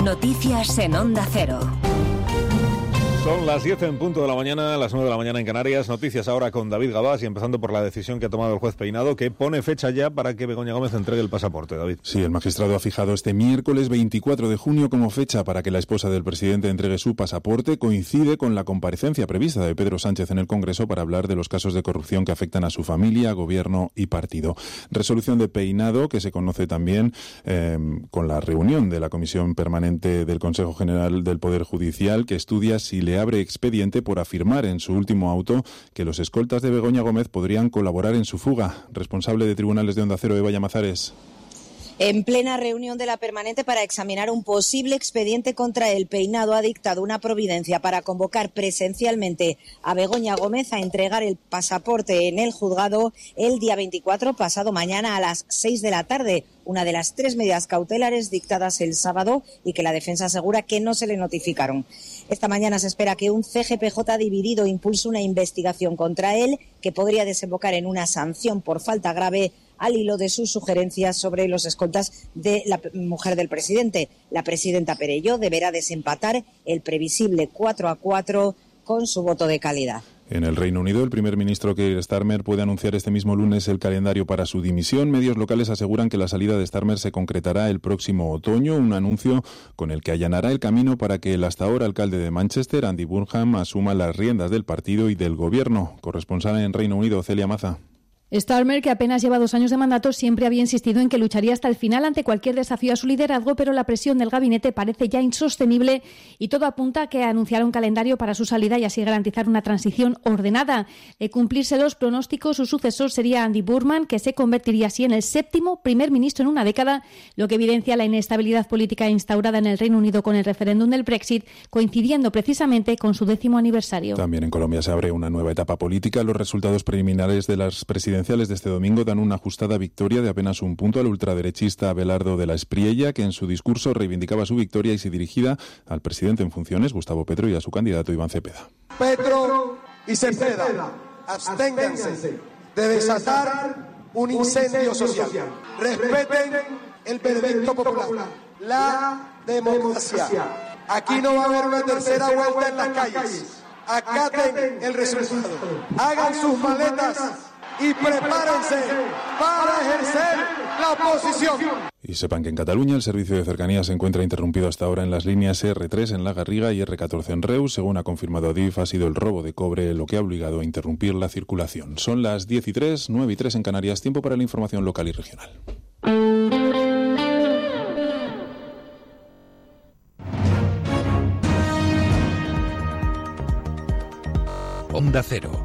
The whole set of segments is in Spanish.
Noticias en Onda Cero. Son las 10 en punto de la mañana, las 9 de la mañana en Canarias. Noticias ahora con David Gabás y empezando por la decisión que ha tomado el juez Peinado, que pone fecha ya para que Begoña Gómez entregue el pasaporte. David. Sí, el magistrado ha fijado este miércoles 24 de junio como fecha para que la esposa del presidente entregue su pasaporte. Coincide con la comparecencia prevista de Pedro Sánchez en el Congreso para hablar de los casos de corrupción que afectan a su familia, gobierno y partido. Resolución de Peinado que se conoce también con la reunión de la Comisión Permanente del Consejo General del Poder Judicial, que estudia si le abre expediente por afirmar en su último auto que los escoltas de Begoña Gómez podrían colaborar en su fuga. Responsable de Tribunales de Onda Cero, Eva Llamazares. En plena reunión de la permanente para examinar un posible expediente contra el Peinado, ha dictado una providencia para convocar presencialmente a Begoña Gómez a entregar el pasaporte en el juzgado el día 24, pasado mañana a las 6 de la tarde, una de las 3 medidas cautelares dictadas el sábado y que la defensa asegura que no se le notificaron. Esta mañana se espera que un CGPJ dividido impulse una investigación contra él que podría desembocar en una sanción por falta grave al hilo de sus sugerencias sobre los escoltas de la mujer del presidente. La presidenta Perelló deberá desempatar el previsible 4-4 con su voto de calidad. En el Reino Unido, el primer ministro Keir Starmer puede anunciar este mismo lunes el calendario para su dimisión. Medios locales aseguran que la salida de Starmer se concretará el próximo otoño, un anuncio con el que allanará el camino para que el hasta ahora alcalde de Manchester, Andy Burnham, asuma las riendas del partido y del gobierno. Corresponsal en Reino Unido, Celia Maza. Starmer, que apenas lleva 2 años de mandato, siempre había insistido en que lucharía hasta el final ante cualquier desafío a su liderazgo, pero la presión del gabinete parece ya insostenible y todo apunta a que anunciará un calendario para su salida y así garantizar una transición ordenada. De cumplirse los pronósticos, su sucesor sería Andy Burnham, que se convertiría así en el 7º primer ministro en una década, lo que evidencia la inestabilidad política instaurada en el Reino Unido con el referéndum del Brexit, coincidiendo precisamente con su 10º aniversario. También en Colombia se abre una nueva etapa política. Los resultados preliminares de las presidenciales de este domingo dan una ajustada victoria de apenas 1 punto al ultraderechista Abelardo de la Espriella, que en su discurso reivindicaba su victoria y se dirigía al presidente en funciones, Gustavo Petro, y a su candidato Iván Cepeda. Petro y Cepeda, absténganse de desatar un incendio social. Respeten el veredicto popular, la democracia. Aquí no va a haber una tercera vuelta en las calles. Acaten el resultado. Hagan sus maletas y prepárense para ejercer la oposición. Y sepan que en Cataluña el servicio de cercanías se encuentra interrumpido hasta ahora en las líneas R3 en La Garriga y R14 en Reus. Según ha confirmado Adif, ha sido el robo de cobre lo que ha obligado a interrumpir la circulación. Son las 10:03, 9:03 en Canarias. Tiempo para la información local y regional. Onda Cero.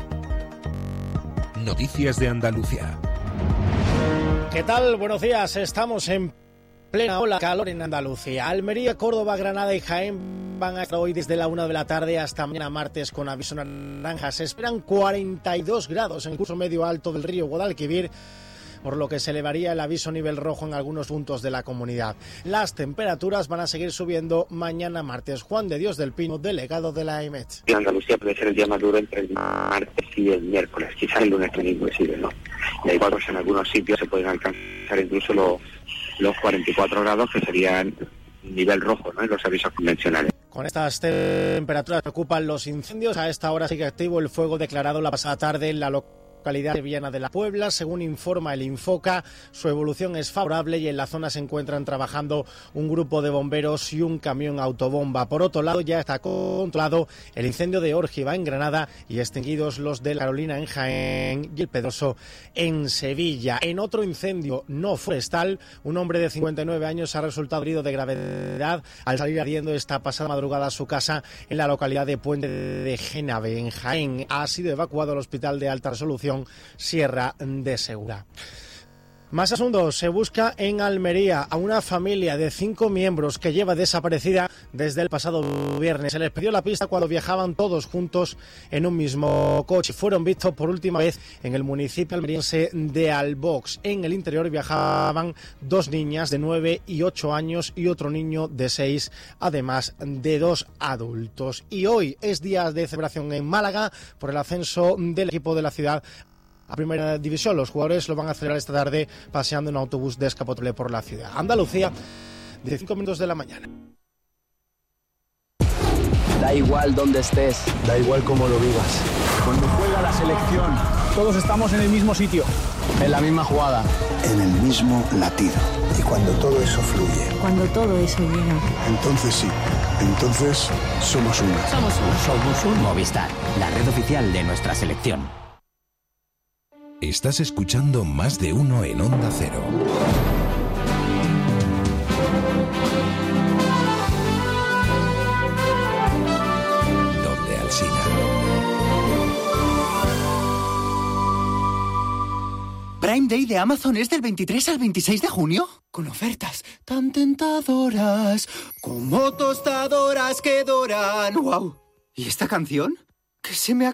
Noticias de Andalucía. ¿Qué tal? Buenos días. Estamos en plena ola de calor en Andalucía. Almería, Córdoba, Granada y Jaén van a estar hoy desde la 1 de la tarde hasta mañana martes con aviso naranja. Se esperan 42 grados en el curso medio alto del río Guadalquivir, por lo que se elevaría el aviso nivel rojo en algunos puntos de la comunidad. Las temperaturas van a seguir subiendo mañana martes. Juan de Dios del Pino, delegado de la AEMET. En Andalucía puede ser el día más duro entre el martes y el miércoles, quizás el lunes también puede ser, ¿no? Y igual pues en algunos sitios se pueden alcanzar incluso los 44 grados, que serían nivel rojo, ¿no?, en los avisos convencionales. Con estas temperaturas preocupan los incendios. A esta hora sigue activo el fuego declarado la pasada tarde en la localidad sevillana de La Puebla. Según informa el Infoca, su evolución es favorable y en la zona se encuentran trabajando un grupo de bomberos y un camión autobomba. Por otro lado, ya está controlado el incendio de Órgiva en Granada y extinguidos los de La Carolina en Jaén y el Pedroso en Sevilla. En otro incendio no forestal, un hombre de 59 años ha resultado herido de gravedad al salir ardiendo esta pasada madrugada a su casa en la localidad de Puente de Génave, en Jaén. Ha sido evacuado al hospital de alta resolución Sierra de Segura. Más asuntos. Se busca en Almería a una familia de 5 miembros que lleva desaparecida desde el pasado viernes. Se les perdió la pista cuando viajaban todos juntos en un mismo coche. Fueron vistos por última vez en el municipio almeriense de Albox. En el interior viajaban 2 niñas de 9 y 8 años y otro niño de 6, además de 2 adultos. Y hoy es día de celebración en Málaga por el ascenso del equipo de la ciudad a Primera División. Los jugadores lo van a celebrar esta tarde paseando en un autobús descapotable por la ciudad. Andalucía, 15 minutos de la mañana. Da igual dónde estés. Da igual cómo lo vivas. Cuando juega la selección, todos estamos en el mismo sitio. En la misma jugada. En el mismo latido. Y cuando todo eso fluye. Cuando todo eso llega. Entonces sí. Entonces somos uno. Somos uno. Somos un Movistar, la red oficial de nuestra selección. Estás escuchando Más de Uno en Onda Cero. Donde Alsina. ¿Prime Day de Amazon es del 23 al 26 de junio? Con ofertas tan tentadoras como tostadoras que doran. ¡Wow! ¿Y esta canción? ¿Qué se me ha